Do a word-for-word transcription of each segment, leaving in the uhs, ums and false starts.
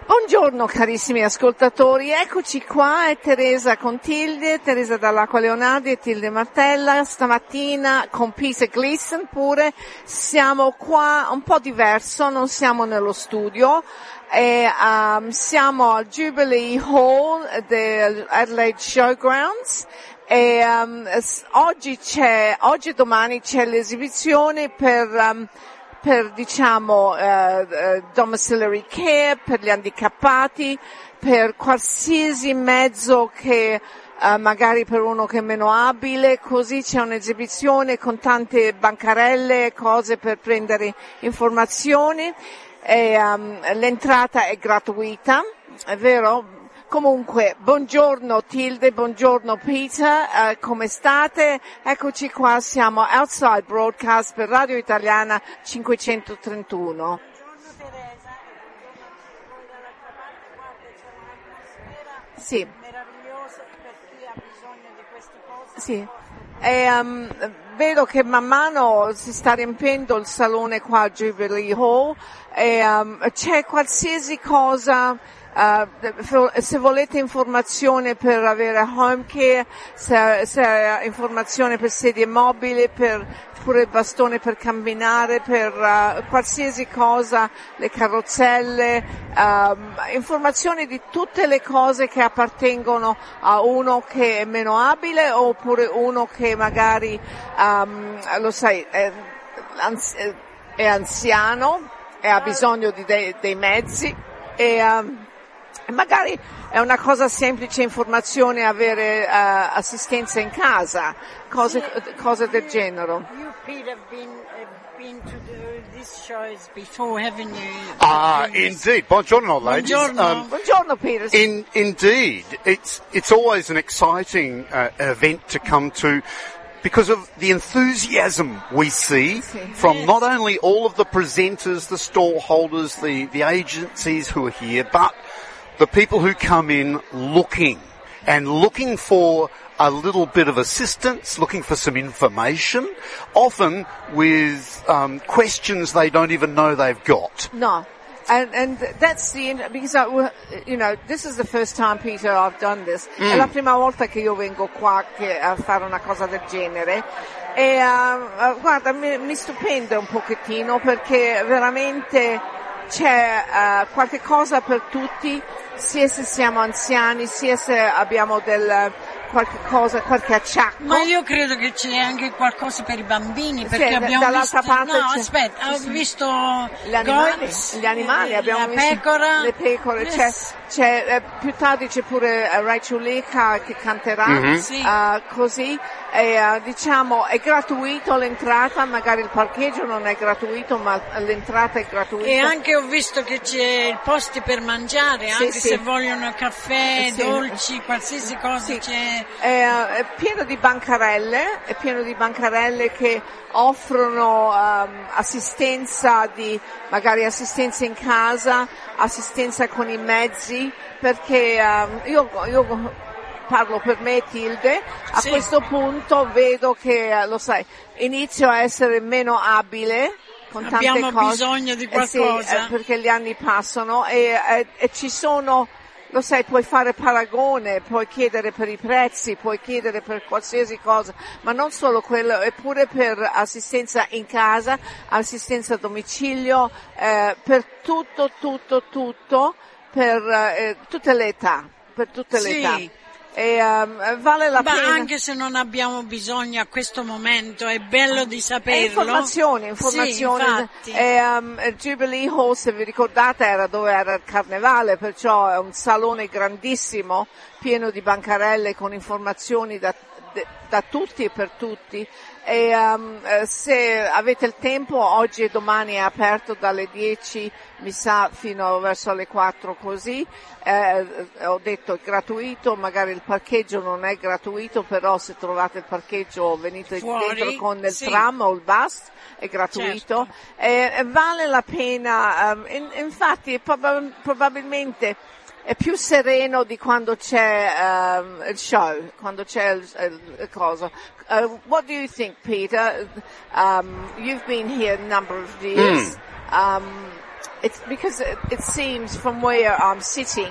Buongiorno carissimi ascoltatori, eccoci qua, è Teresa con Tilde, Teresa Dall'Acqua Leonardi e Tilde Martella, stamattina con Peter Gleason pure, siamo qua un po' diverso, non siamo nello studio, e, um, siamo al Jubilee Hall dell'Adelaide Showgrounds. E um, oggi c'è, oggi e domani c'è l'esibizione per um, per diciamo uh, uh, domiciliary care, per gli handicappati, per qualsiasi mezzo che uh, magari per uno che è meno abile, così c'è un'esibizione con tante bancarelle, cose per prendere informazioni, e um, l'entrata è gratuita, è vero? Comunque, buongiorno Tilde, buongiorno Peter, uh, come state? Eccoci qua, siamo Outside Broadcast per Radio Italiana cinquecentotrentuno. Buongiorno Teresa, e buongiorno dall'altra parte, guarda c'è un'atmosfera Sì. meravigliosa per chi ha bisogno di queste cose. Sì. E, um, vedo che man mano si sta riempiendo il salone qua a Jubilee Hall e um, c'è qualsiasi cosa. Uh, se volete informazione per avere home care, se, se informazione per sedie mobili, per pure il bastone per camminare, per uh, qualsiasi cosa, le carrozzelle, um, informazioni di tutte le cose che appartengono a uno che è meno abile oppure uno che magari, um, lo sai, è, è anziano e ha bisogno di dei, dei mezzi e um, magari è una cosa semplice, informazione, avere uh, assistenza in casa, cose, Sì, cose del you, genere. You, Pete, have been, have been to the, these shows before, haven't you? Ah, indeed. Buongiorno, ladies. Buongiorno. Um, Buongiorno Peter. in, indeed, it's it's always an exciting uh, event to come to, because of the enthusiasm we see from Yes. not only all of the presenters, the stall holders, the, the agencies who are here, but the people who come in looking and looking for a little bit of assistance, looking for some information, often with um, questions they don't even know they've got. No. And, and that's the, because I, you know, this is the first time, Peter, I've done this. Mm. È la prima volta che io vengo qua che, a fare una cosa del genere. E, uh, uh, guarda, mi, mi stupende un pochettino perché veramente c'è uh, qualche cosa per tutti, sia se siamo anziani, sia se abbiamo del, qualche cosa, qualche acciacco. Ma io credo che c'è anche qualcosa per i bambini, perché Sì, abbiamo dall'altra visto, parte no c'è, aspetta, ho visto gli animali, goats, gli animali, eh, abbiamo la visto pecora, le pecore, yes. c'è, c'è eh, più tardi c'è pure uh, Rachel Leka che canterà, Mm-hmm. Sì. uh, così, e, uh, diciamo è gratuito l'entrata, magari il parcheggio non è gratuito, ma l'entrata è gratuita. E anche ho visto che c'è il posti per mangiare, Sì, anche sì. se vogliono caffè, Sì. dolci, qualsiasi cosa Sì. c'è. È, è pieno di bancarelle, è pieno di bancarelle che offrono um, assistenza di, magari assistenza in casa, assistenza con i mezzi, perché um, io, io parlo per me Tilde, a Sì. questo punto vedo che, eh, lo sai, inizio a essere meno abile con tante Abbiamo cose. bisogno di Eh sì, qualcosa. eh, perché gli anni passano e, e, e ci sono, lo sai, puoi fare paragone, puoi chiedere per i prezzi, puoi chiedere per qualsiasi cosa, ma non solo quello, eppure per assistenza in casa, assistenza a domicilio, eh, per tutto, tutto, tutto, per eh, tutte le età, per tutte le Sì. età. E um, vale la Ma pena. anche se non abbiamo bisogno a questo momento, è bello di E saperlo. informazioni, informazioni. Sì, infatti. E, um, il Jubilee Hall, se vi ricordate, era dove era il carnevale, perciò è un salone grandissimo, pieno di bancarelle con informazioni da, da tutti e per tutti. E um, se avete il tempo, oggi e domani è aperto dalle dieci, mi sa, fino verso le quattro così. Eh, ho detto è gratuito, magari il parcheggio non è gratuito, però se trovate il parcheggio venite Fuori, dentro con il sì. tram o il bus, è gratuito. Certo. Eh, vale la pena, um, in, infatti probab- probabilmente è più sereno di quando c'è um, il show, quando c'è il, il, il cosa. Uh, what do you think, Peter? Um, you've been here a number of years. Mm. Um, it's because it, it seems from where I'm sitting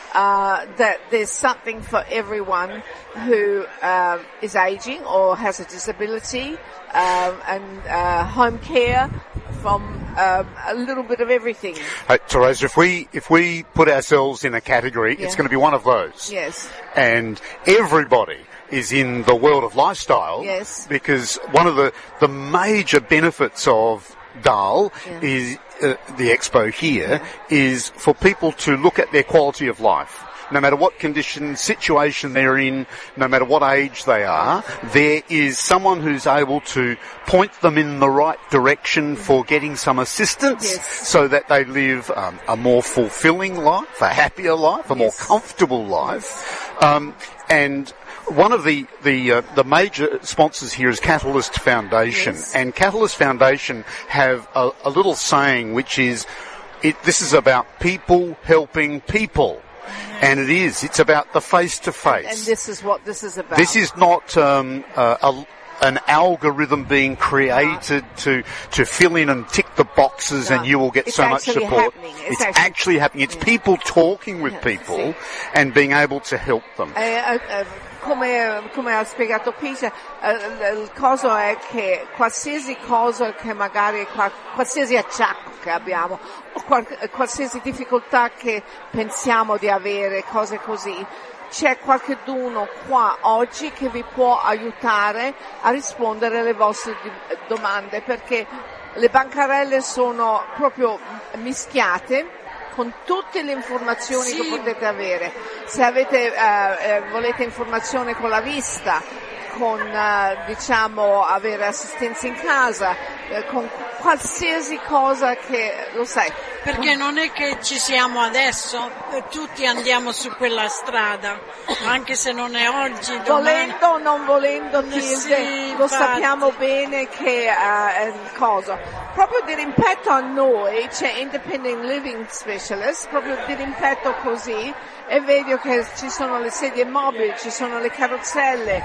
uh, that there's something for everyone who uh, is aging or has a disability, um, and uh, home care, from um, a little bit of everything. Uh, Teresa, if we if we put ourselves in a category, Yeah. it's going to be one of those. Yes. And everybody is in the world of lifestyle. Yes. Because one of the the major benefits of D A L Yeah. is uh, the expo here is for people to look at their quality of life. No matter what condition, situation they're in, no matter what age they are, there is someone who's able to point them in the right direction for getting some assistance, Yes. so that they live um, a more fulfilling life, a happier life, a more Yes. comfortable life. Um, and one of the the, uh, the major sponsors here is Catalyst Foundation, Yes. and Catalyst Foundation have a, a little saying which is, it, "This is about people helping people." And it is. It's about the face-to-face. And this is what this is about. This is not um, uh, a, an algorithm being created to to fill in and tick the boxes, No. and you will get It's so much actually support. happening. It's, It's actually- actually happening. It's people talking with Yeah, people sì. and being able to help them. Eh, eh, eh, come, come ha spiegato Pisa, eh, il coso è che qualsiasi cosa che magari, qual- qualsiasi acciacco che abbiamo, o qual- qualsiasi difficoltà che pensiamo di avere, cose così, c'è qualcuno qua oggi che vi può aiutare a rispondere alle vostre di- domande, perché le bancarelle sono proprio mischiate con tutte le informazioni Sì. che potete avere. Se avete, eh, eh, volete informazione con la vista, con eh, diciamo avere assistenza in casa, eh, con qualsiasi cosa che lo sai. Perché non è che ci siamo adesso, eh, tutti andiamo su quella strada, anche se non è oggi, domani. Volendo o non volendo, Tilde, Sì, lo infatti. sappiamo bene che eh, è il coso. Proprio di rimpetto a noi c'è Independent Living Specialist, proprio di rimpetto così, e vedo che ci sono le sedie mobili, ci sono le carrozzelle,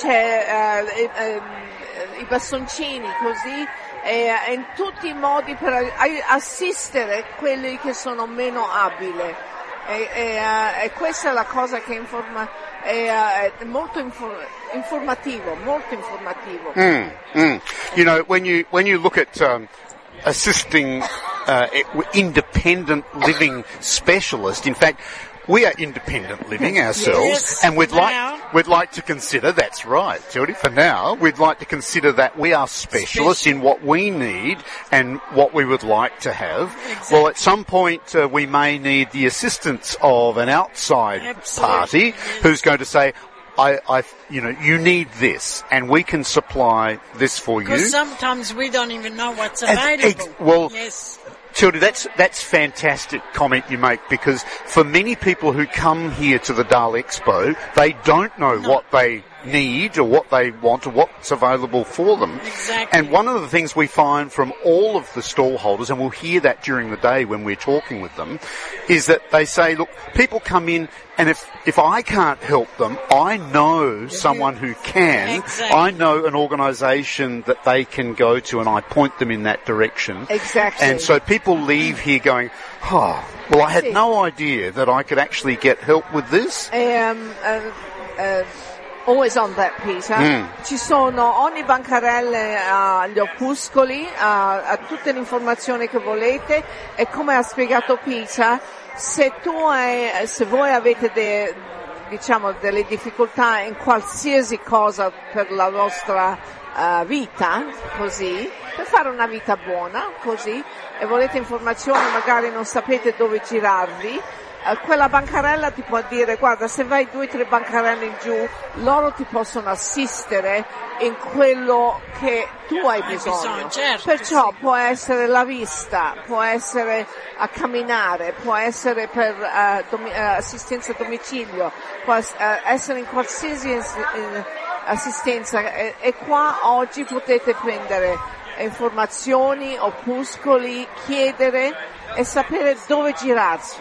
c'è eh, eh, eh, i bastoncini così, e eh, in tutti i modi per ai- assistere quelli che sono meno abili. E, e, eh, e questa è la cosa che informa, è, eh, è molto infor- informativo, molto informativo. Mm, mm. You know, when you when you look at um, assisting uh, independent living specialists, in fact, we are independent living ourselves, Yes, and we'd now. like we'd like to consider. That's right, Tildy. For now, we'd like to consider that we are specialists in what we need and what we would like to have. Exactly. Well, at some point, uh, we may need the assistance of an outside Absolutely, party yes. who's going to say, I, I, you know, you need this, and we can supply this for you. Because sometimes we don't even know what's Ex- available. ex- well, yes. Tildy, that's that's fantastic comment you make, because for many people who come here to the D A L Expo, they don't know No. what they need or what they want or what's available for them. Exactly. And one of the things we find from all of the stall holders, and we'll hear that during the day when we're talking with them, is that they say, look, people come in, and if if I can't help them, I know someone who can. Exactly. I know an organisation that they can go to, and I point them in that direction. Exactly. And so people leave here going, oh, well, I had Sì. no idea that I could actually get help with this. Um, uh, uh, always on that, Peter. Mm. Ci sono ogni bancarelle agli opuscoli, a, a tutte le informazioni che volete, e come ha spiegato Peter, se tu hai, se voi avete de, diciamo delle difficoltà in qualsiasi cosa per la vostra uh, vita, così, per fare una vita buona, così, e volete informazioni, magari non sapete dove girarvi, eh, quella bancarella ti può dire, guarda, se vai due o tre bancarelle in giù, loro ti possono assistere in quello che tu hai Hai bisogno. bisogno, certo, Perciò sì. può essere la vista, può essere a camminare, può essere per eh, domi- eh, assistenza a domicilio, può es- eh, essere in qualsiasi es- eh, assistenza, e, e qua oggi potete prendere informazioni, opuscoli, chiedere e sapere dove girarsi.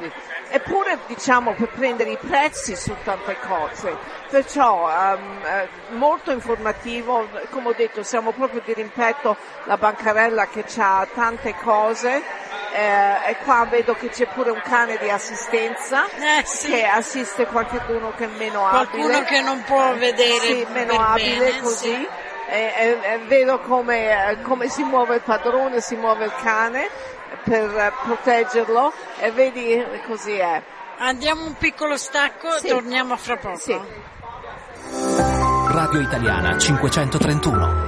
eppure diciamo per prendere i prezzi su tante cose, perciò um, eh, molto informativo, come ho detto siamo proprio di rimpetto la bancarella che ha tante cose, eh, e qua vedo che c'è pure un cane di assistenza eh, sì. che assiste qualcuno che è meno abile, qualcuno che non può vedere sì, meno per abile bene, così. Sì. E, e, e vedo come, come si muove il padrone, si muove il cane per proteggerlo e vedi così è. Andiamo un piccolo stacco, sì. torniamo fra poco. Sì. Radio Italiana cinquecentotrentuno.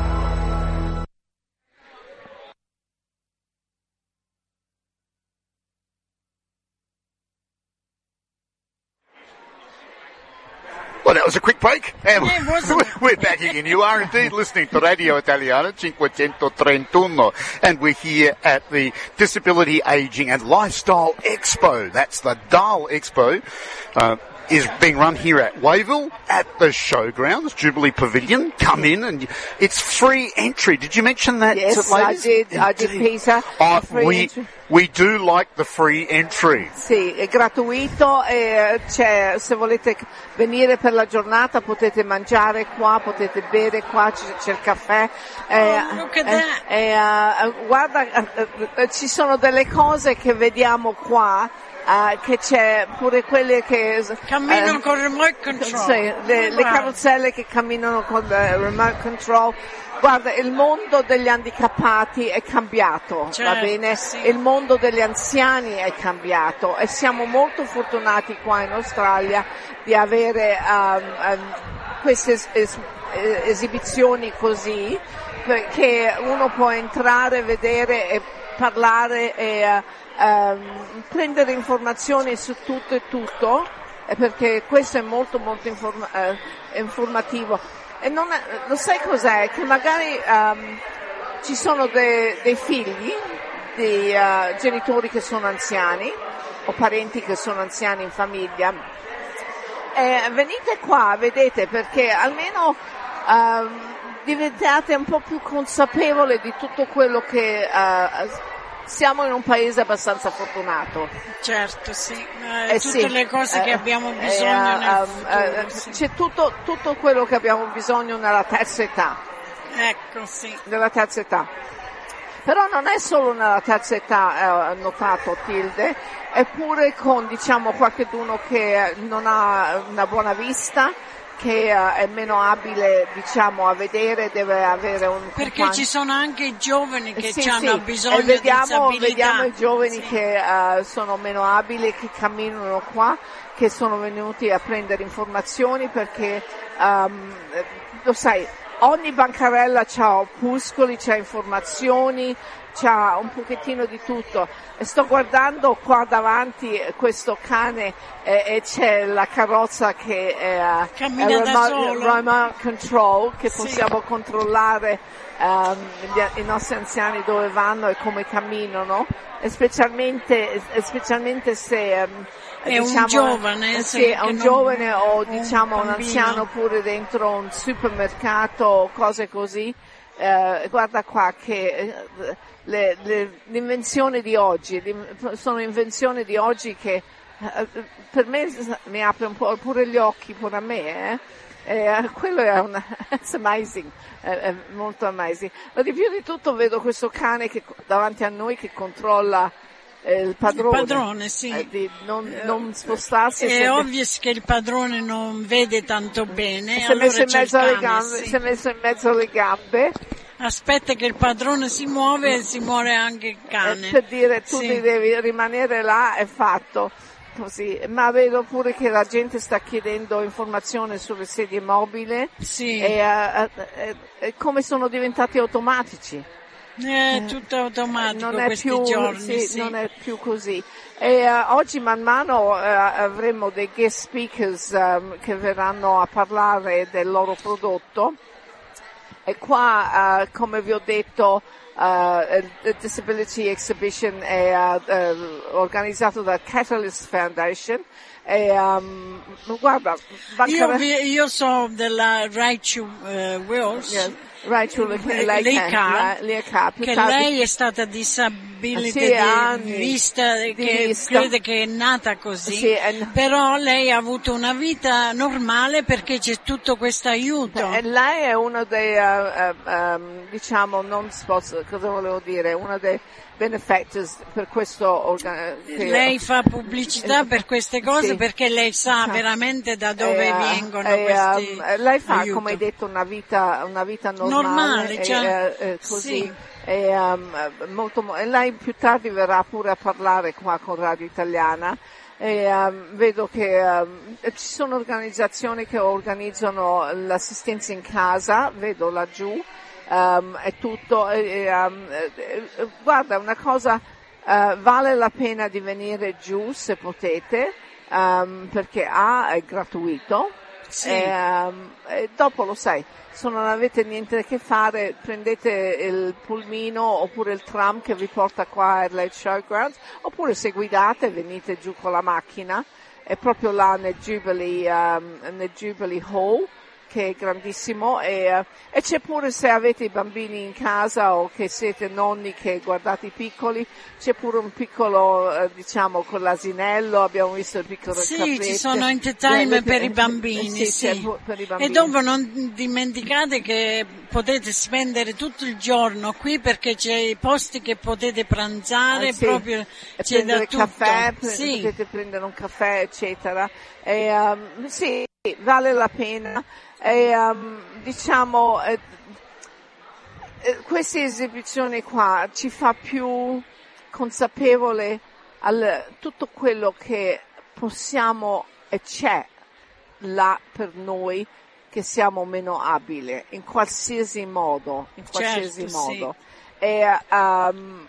Well, that was a quick break. And Yeah, wasn't it? we're back again. You are indeed listening to Radio Italiana cinquecentotrentuno. And we're here at the Disability, Aging and Lifestyle Expo. That's the D A L Expo. Uh, is being run here at Wayville at the Showgrounds, Jubilee Pavilion. Come in and it's free entry. Did you mention that, Yes, ladies? I did. I did, Peter. Oh, Free we, entry. we do like the free entry. Sì, è gratuito e c'è, se volete venire per la giornata potete mangiare qua, potete bere qua, c'è, c'è il caffè. Oh, look at that. eh, eh, uh, guarda, uh, uh, ci sono delle cose che vediamo qua. Uh, che c'è pure quelle che camminano uh, con il remote control. Sì, le, le carrozzelle che camminano con il remote control. Guarda, il mondo degli handicappati è cambiato, certo, va bene? Sì. Il mondo degli anziani è cambiato e siamo molto fortunati qua in Australia di avere um, um, queste es- es- esibizioni così, perché uno può entrare, vedere e parlare e uh, Um, prendere informazioni su tutto e tutto, eh, perché questo è molto molto informa- eh, informativo. E non è, lo sai cos'è? Che magari um, ci sono de- dei figli di uh, genitori che sono anziani o parenti che sono anziani in famiglia. E venite qua, vedete, perché almeno um, diventate un po' più consapevoli di tutto quello che uh, siamo in un paese abbastanza fortunato. Certo, sì, eh, Eh, tutte sì. le cose Eh, che abbiamo eh, bisogno nel um, futuro, eh, sì. C'è tutto, tutto quello che abbiamo bisogno nella terza età. Ecco, sì. Nella terza età. Però non è solo nella terza età, eh, notato Tilde, è pure con, diciamo, qualcuno che non ha una buona vista, che uh, è meno abile, diciamo, a vedere, deve avere un Perché compagno. ci sono anche i giovani che Sì, hanno sì. bisogno E vediamo, di disabilità. vediamo i giovani Sì. che uh, sono meno abili, che camminano qua, che sono venuti a prendere informazioni perché, um, lo sai, ogni bancarella c'ha opuscoli, c'ha informazioni, c'ha un pochettino di tutto. E sto guardando qua davanti questo cane eh, e c'è la carrozza che è, Cammina è da remote, solo. remote control, che Sì. possiamo controllare um, gli, i nostri anziani dove vanno e come camminano, e specialmente, e specialmente se um, È un diciamo, giovane, eh, se- sì, che un non- giovane o un diciamo un bambino. anziano pure dentro un supermercato o cose così. Eh, guarda qua che eh, le, le, l'invenzione di oggi, le, sono invenzioni di oggi che eh, per me mi apre un po' pure gli occhi, pure a me, eh. Eh, quello è una, it's amazing, è, è molto amazing. Ma di più di tutto vedo questo cane che davanti a noi che controlla eh, il padrone, Il padrone, sì. eh, di non, non spostarsi. È se- ovvio che il padrone non vede tanto bene, si è allora messo in c'è il mezzo alle cane, gambe, sì. si è messo in mezzo alle gambe. Aspetta che il padrone si muove e si muove anche il cane. Eh, per dire tu Sì. devi rimanere là è fatto così, ma vedo pure che la gente sta chiedendo informazioni sulle sedie mobili Sì. e eh, eh, eh, come sono diventati automatici. È tutto automatico Non è questi più, giorni, sì, sì. non è più così. E eh, oggi man mano eh, avremo dei guest speakers ehm, che verranno a parlare del loro prodotto. E qua, uh, come vi ho detto, uh, il Disability Exhibition è uh, uh, organizzato dal Catalyst Foundation e um, guarda, Io, vi- io so della Right to uh, Wills, Yes. Rachel, lei, lei, lei Carr, lei Carr, che tardi, lei è stata disabilita sì, di anni vista, di che vista. crede che è nata così, Sì, e- però lei ha avuto una vita normale perché c'è tutto questo aiuto. E lei è uno dei, uh, uh, um, diciamo, non sponsor, cosa volevo dire, uno dei benefactors per questo organ- che- Lei fa pubblicità per queste cose Sì. perché lei sa Sa. veramente da dove E, uh, vengono e, questi um, lei fa, aiuti. come hai detto, una vita, una vita normale, Normale, e, cioè, eh, eh, così. sì. E, um, molto, mo- e lei più tardi verrà pure a parlare qua con Radio Italiana. E, um, vedo che um, ci sono organizzazioni che organizzano l'assistenza in casa, vedo laggiù, um, è tutto, e, um, eh, guarda, una cosa, uh, vale la pena di venire giù se potete, um, perché A è gratuito, Sì. e, um, e dopo lo sai, se non avete niente a che fare, prendete il pulmino oppure il tram che vi porta qua a Adelaide Showgrounds, oppure se guidate venite giù con la macchina, è proprio là nel Jubilee, um, nel Jubilee Hall, che è grandissimo, e, uh, e c'è pure, se avete i bambini in casa o che siete nonni che guardate i piccoli, c'è pure un piccolo, uh, diciamo, con l'asinello, abbiamo visto il piccolo Sì, carrette. ci sono entertainment Eh, per eh, i bambini, sì, c'è sì. pu- per i E bambini. dopo non dimenticate che potete spendere tutto il giorno qui perché c'è i posti che potete pranzare, Eh, sì. proprio E c'è da prendere tutto. caffè, pre- Sì. potete prendere un caffè, eccetera. E, um, sì, vale la pena. E, um, diciamo, eh, eh, queste esibizioni qua ci fa più consapevole al tutto quello che possiamo e c'è là per noi che siamo meno abili, in qualsiasi modo, in qualsiasi Certo, modo. E, um,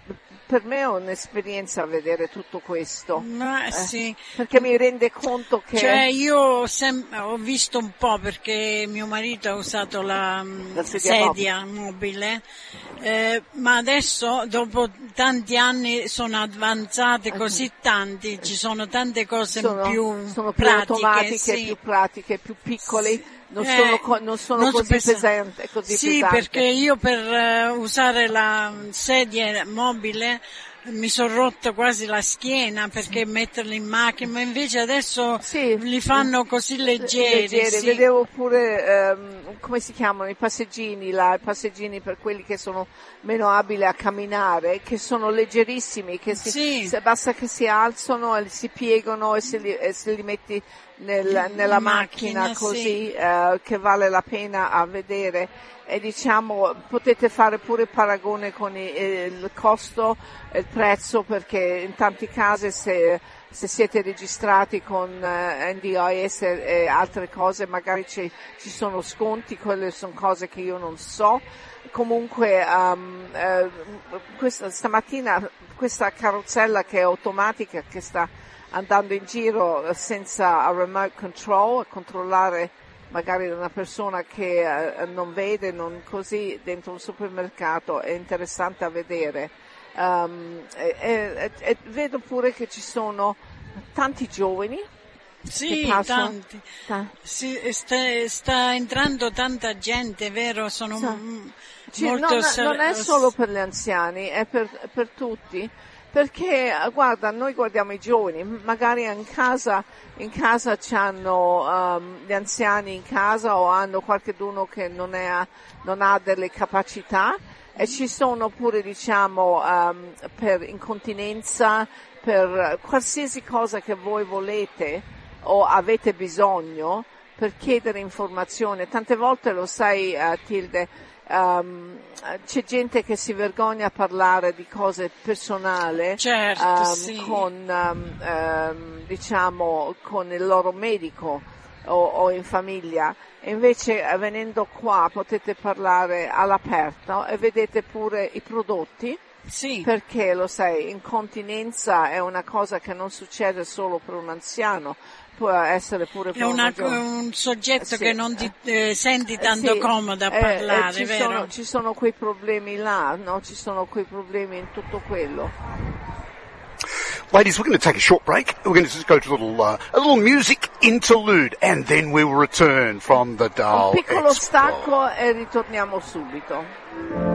per me è un'esperienza vedere tutto questo, Ma eh, sì. perché mi rende conto che Cioè io ho, sem- ho visto un po' perché mio marito ha usato la, mm, La sedia sedia mobile, eh, ma adesso dopo tanti anni sono avanzate così tanti, ci sono tante cose sono più sono più pratiche, automatiche, sì. più pratiche, più piccole, non Eh, sono, co- non sono non so così pesa- pesanti. Così Sì, pesanti. perché io per eh, usare la sedia mobile mi sono rotta quasi la schiena perché metterli in macchina, ma invece adesso Sì. li fanno così leggeri. Leggere. Sì. Vedevo pure, ehm, come si chiamano, i passeggini, là, i passeggini per quelli che sono meno abili a camminare, che sono leggerissimi, che si, Sì. se basta che si alzano e si piegano e se li, e se li metti nel, nella In macchina, macchina, così, sì. eh, che vale la pena a vedere. E diciamo, potete fare pure paragone con i- il costo e il prezzo, perché in tanti casi se, se siete registrati con eh, N D I S e, e altre cose magari ci, ci sono sconti, quelle sono cose che io non so. Comunque um, eh, questa, stamattina questa carrozzella che è automatica, che sta andando in giro senza remote control, a controllare magari una persona che eh, non vede, non così, dentro un supermercato, è interessante a vedere. Um, e, e, e vedo pure che ci sono tanti giovani. Sì, che passano- tanti. ta- Sì, sta, sta entrando tanta gente, vero? Sono Sa- mm, Ci- molto... non, sa- non è solo per gli anziani, è per, per tutti. Perché, eh, guarda, noi guardiamo i giovani, m- magari in casa, in casa c'hanno um, gli anziani in casa o hanno qualcuno che non, è, non ha delle capacità, e ci sono pure, diciamo, um, per incontinenza, per qualsiasi cosa che voi volete o avete bisogno, per chiedere informazione. Tante volte, lo sai, uh, Tilde, Um, c'è gente che si vergogna a parlare di cose personali, Certo, um, sì. con, um, um, diciamo, con il loro medico o, o in famiglia. E invece, eh, venendo qua, potete parlare all'aperto e vedete pure i prodotti. Sì. Perché, lo sai, incontinenza è una cosa che non succede solo per un anziano, può essere pure per È una- una giovane. un soggetto Sì. che non ti eh, senti tanto Sì, comodo a eh, parlare, eh, ci vero? Sono, ci sono quei problemi là, no? Ci sono quei problemi in tutto quello. Ladies, we're going to take a short break. We're going to just go to a little, uh, a little music interlude, and then we will return from the Dial Un piccolo Explore. stacco e ritorniamo subito.